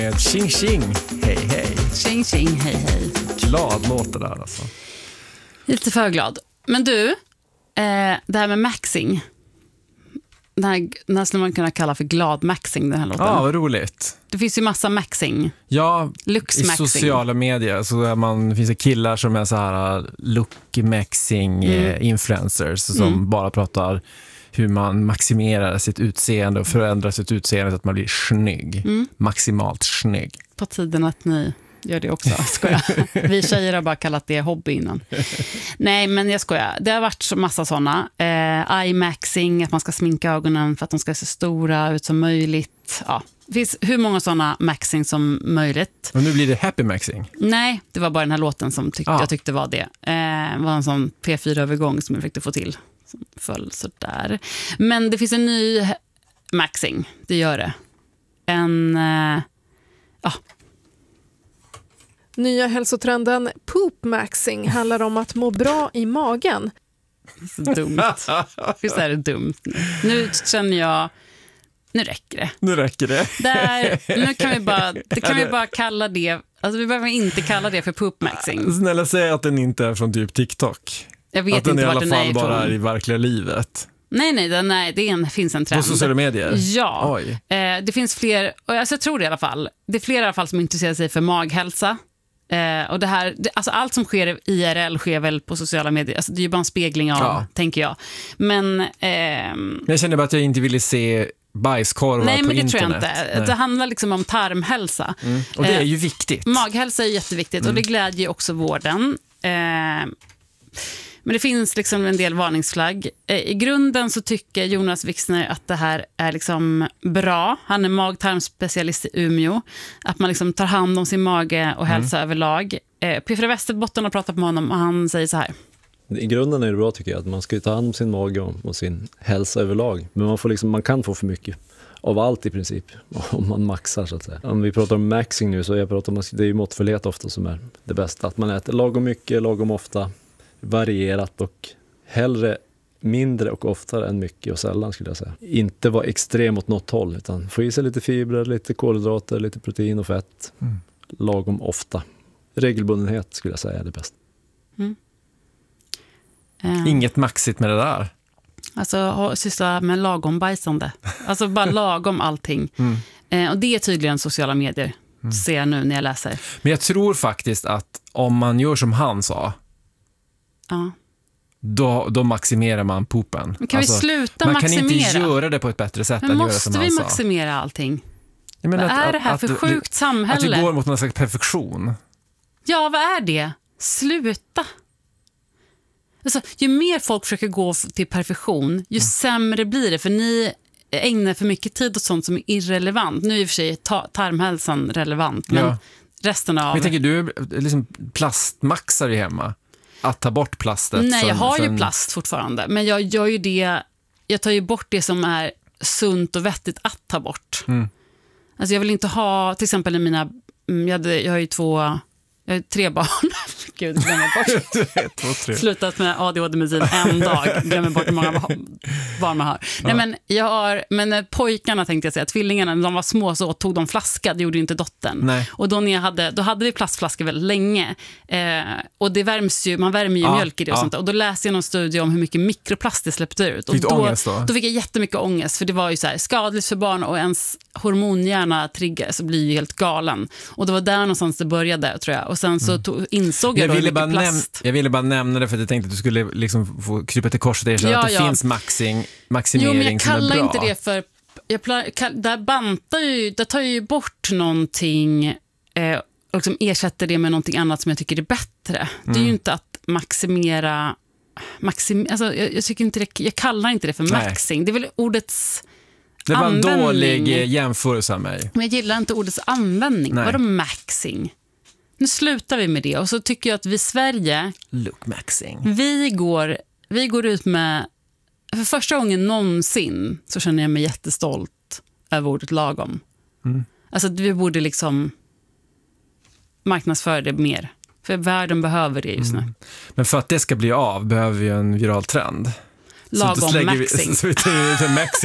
Tjing tjing, hej hej. Tjing tjing, hej hej. Glad låter där alltså. Lite för glad. Men du, det här med maxing. Det här skulle man kunna kalla för glad maxing, den här låten. Ja, vad roligt. Det finns ju massa maxing. Ja, Lux i maxing. sociala medier så det finns det killar som är så här look maxing influencers som bara pratar hur man maximerar sitt utseende och förändrar sitt utseende så att man blir snygg. Maximalt snygg. På tiden att ni gör det också, skojar. Vi tjejer har bara kallat det hobby innan. Nej, men jag skojar. Det har varit massa sådana. Eye maxing, att man ska sminka ögonen för att de ska se stora ut som möjligt. Ja, det finns hur många sådana maxing som möjligt. Och nu blir det happy maxing. Nej, det var bara den här låten som jag tyckte var det. Det var en sån P4-övergång som jag fick få till. Som föll sådär. Men det finns en ny maxing, det gör det. Nya hälsotrenden poop maxing handlar om att må bra i magen. Så dumt. Visst är det dumt? Nu känner jag, nu räcker det. Nu räcker det. Nu kan vi bara kalla det, alltså vi behöver inte kalla det för poop maxing. Snälla säg att den inte är från typ TikTok. Jag vet att den inte i vart alla den är fall ifrån. bara är i verkliga livet. Nej, finns en trend. På sociala medier? Ja, Oj. Det finns fler, och alltså jag tror det i alla fall. Det är fler i alla fall som intresserar sig för maghälsa. Och det här, alltså allt som sker IRL sker väl på sociala medier. Alltså det är ju bara en spegling av, tänker jag. Men jag känner bara att jag inte ville se bajskorvar på internet. Nej, men det tror jag inte. Nej. Det handlar liksom om tarmhälsa. Och det är ju viktigt. Maghälsa är jätteviktigt och det glädjer också vården. Men det finns liksom en del varningsflagg. I grunden så tycker Jonas Wixner att det här är liksom bra. Han är mag-tarmspecialist i Umeå. Att man liksom tar hand om sin mage och hälsa överlag. P4 Västerbotten har pratat med honom och han säger så här. I grunden är det bra tycker jag att man ska ta hand om sin mage och sin hälsa överlag. Men man kan få för mycket av allt i princip om man maxar så att säga. Om vi pratar om maxing nu så jag pratar om det är ju måttfullhet ofta som är det bästa. Att man äter lagom mycket, lagom ofta, varierat och hellre mindre och oftare än mycket och sällan skulle jag säga. Inte vara extrem åt något håll utan få i sig lite fibrer, lite kolhydrater, lite protein och fett. Lagom ofta. Regelbundenhet skulle jag säga är det bästa. Inget maxigt med det där. Alltså syssla med lagom bajsande. Alltså bara lagom allting. Och det är tydligen sociala medier. Ser jag nu när jag läser. Men jag tror faktiskt att om man gör som han sa då maximerar man poopen. Men kan vi sluta man maximera? Man kan inte göra det på ett bättre sätt men än göra som han sa. Måste vi maximera allting? Vad är det här för sjukt samhälle? Att vi går mot någon slags perfektion. Ja, vad är det? Sluta. Alltså, ju mer folk försöker gå till perfektion, ju sämre blir det. För ni ägnar för mycket tid åt sånt som är irrelevant. Nu är i och för sig tarmhälsan relevant, men resten av... Jag tänker, du liksom plastmaxar ju hemma. Att ta bort plastet. Nej, jag har ju plast fortfarande. Men jag gör ju det... Jag tar ju bort det som är sunt och vettigt att ta bort. Alltså jag vill inte ha... Till exempel mina... Jag har ju 3 barn. Gud, glömmer bort. Slutat med ADHD-medicin en dag. Glömmer bort hur många barn man har. Nej, men pojkarna tänkte jag säga, tvillingarna, när de var små så tog de flaska, det gjorde inte dottern. Nej. Och då hade vi plastflaskor väldigt länge. Och det värms ju, man värmer ju mjölk i det och sånt. Och då läste jag någon studie om hur mycket mikroplast det släppte ut. Och då fick jag jättemycket ångest, för det var ju så här skadligt för barn och ens hormonhjärna triggar så blir ju helt galen. Och det var där någonstans det började, tror jag. Och sen så insåg jag ville bara nämna det för att jag tänkte att du skulle liksom få krypa till korset och erkänna att det finns maximering som är bra. Jo, men jag kallar inte det för... Där tar jag ju bort någonting och liksom ersätter det med någonting annat som jag tycker är bättre. Det är ju inte att maximera... Alltså, jag tycker inte det, jag kallar inte det för maxing. Det är väl ordets... Det var en användning. dålig jämförelse av mig. Men jag gillar inte ordets användning. Vadå maxing? Nu slutar vi med det. Och så tycker jag att vi i Sverige... Look maxing. Vi går ut med... För första gången någonsin så känner jag mig jättestolt över ordet lagom. Alltså vi borde liksom marknadsföra det mer. För världen behöver det just nu. Men för att det ska bli av behöver vi en viral trend. Lagom maxing. Så vi tar maxing.